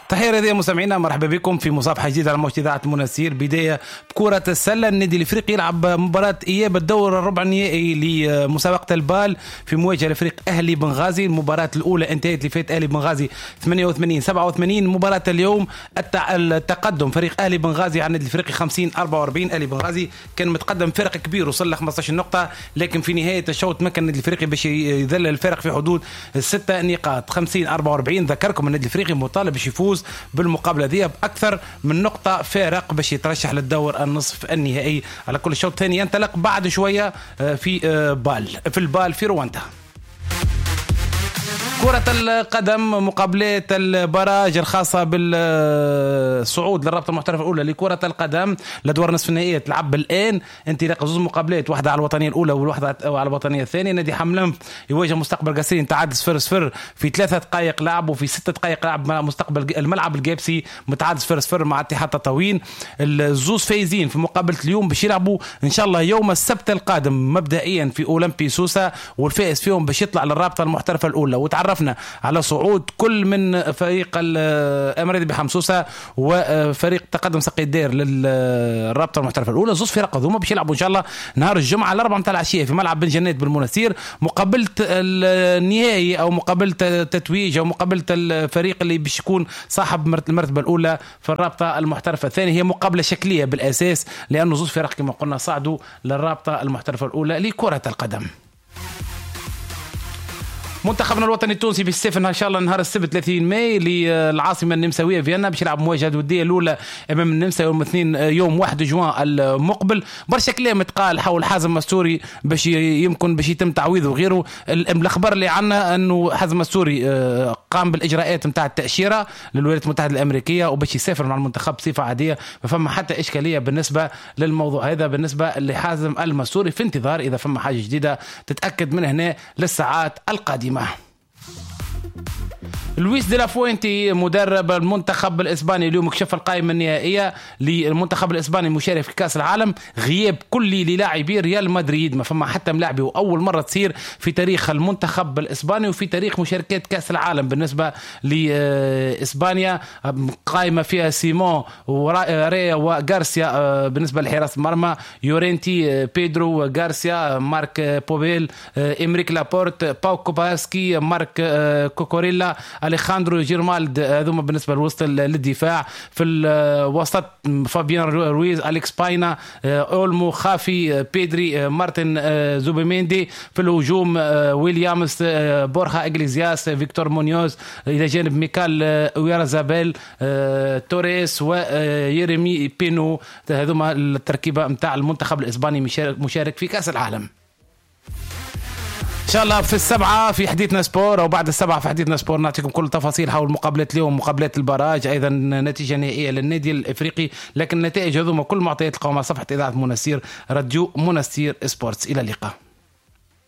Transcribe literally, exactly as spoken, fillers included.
تحية رياضية مستمعينا، مرحبا بكم في مصافحة جديدة على موجة إذاعة منستير. بداية بكرة السلة، النادي الإفريقي يلعب مباراة إياب الدور الربع النهائي لمسابقة البال في مواجهة لفريق أهلي بنغازي. المباراة الأولى انتهت لفريق أهلي بنغازي ثمانية وثمانين سبعة وثمانين. مباراة اليوم التقدم فريق أهلي بنغازي على النادي الإفريقي خمسين أربعة وأربعين. أهلي بنغازي كان متقدم فرق كبير وصل ل خمسة عشر نقطة، لكن في نهاية الشوط تمكن النادي الإفريقي باش يذلل الفرق في حدود ستة نقاط خمسين أربعة وأربعين. ذكركم النادي الإفريقي مطالب باش يفوز بالمقابلة ذي بأكثر من نقطة فارق باش يترشح للدور النصف النهائي. على كل الشوط الثاني ينطلق بعد شوية في بال في البال في رواندا. كرة القدم، مقابلات البراج الخاصة بالصعود للرابطة المحترفة الأولى لكرة القدم لدور نصف النهائي تلعب الآن. انطلاق زوج مقابلات، واحدة على الوطنية الأولى والواحدة على الوطنية الثانية. نادي حملنف يواجه مستقبل قاسرين تعادل صفر صفر في ثلاثة دقائق لعب، وفي ستة دقائق لعب مستقبل الملعب الجابسي متعادل صفر صفر مع اتحاد تطاوين. الزوز فايزين في مقابلة اليوم باش يلعبوا إن شاء الله يوم السبت القادم مبدئيا في أولمبي سوسة، والفائز فيهم باش يطلع للرابطة المحترفة الأولى. وتعرف عرفنا على صعود كل من فريق الأميريدي بحمصوسة وفريق تقدم سقي الدير للرابطة المحترفة الأولى. زوج فرق هذوما باش يلعبوا إن شاء الله نهار الجمعة على أربعة متاع العشية في ملعب بن جنات بالمنستير، مقابلة النهائي أو مقابلة تتويج أو مقابلة الفريق اللي باش يكون صاحب المرتبة الأولى في الرابطة المحترفة الثانية. هي مقابلة شكلية بالأساس لأنه زوج فرق كما قلنا صعدوا للرابطة المحترفة الأولى لكرة القدم. منتخبنا الوطني التونسي بيستفن ان شاء الله نهار السبت ثلاثين ماي للعاصمه النمساويه فيينا باش يلعب مواجهه وديه الاولى امام النمسا يوم الاثنين يوم واحد جوان المقبل. برشا كلام تقال حول حازم مستوري باش يمكن باش يتم تعويضه وغيره. الاخبار اللي عندنا انه حازم مستوري قام بالاجراءات نتاع التاشيره للولايات المتحده الامريكيه وباش يسافر مع المنتخب بصفه عاديه، ما فما حتى اشكاليه بالنسبه للموضوع هذا بالنسبه لحازم المستوري، في انتظار اذا فما حاجه جديده تتاكد من هنا للساعات القادمه. لويس دي لا فوينتي مدرب المنتخب الإسباني اليوم كشف القائمة النهائية للمنتخب الإسباني المشارك في كأس العالم. غياب كلي للاعبي ريال مدريد، ما فما حتى ملاعبي، وأول مرة تصير في تاريخ المنتخب الإسباني وفي تاريخ مشاركات كأس العالم بالنسبة لإسبانيا. قائمة فيها سيمون وريا وغارسيا بالنسبة لحراس المرمى، يورينتي، بيدرو غارسيا، مارك بوبيل، إمريك لابورت، باو كوبارسكي، مارك كوكوريلا، أليخاندرو جيرمالد. هذوما بالنسبة للوسط للدفاع. في الوسط فابيان رويز، أليكس باينا، أولمو، خافي، بيدري، مارتن زوبيميندي. في الهجوم ويليامز، بورخا إغليزياس، فيكتور مونيوز، إلى جانب ميكال ويرزابيل، توريس ويريمي بينو. هذوما التركيبة متاع المنتخب الإسباني مشارك في كأس العالم. إن شاء الله في السبعة في حديثنا سبور أو بعد السبعة في حديثنا سبور نعطيكم كل التفاصيل حول مقابلات اليوم، مقابلات البراج، أيضا نتيجة نهائية للنادي الإفريقي. لكن النتائج هذوما كل معطيات تلقاوها على صفحة إذاعة منستير راديو منستير سبورتس. إلى اللقاء.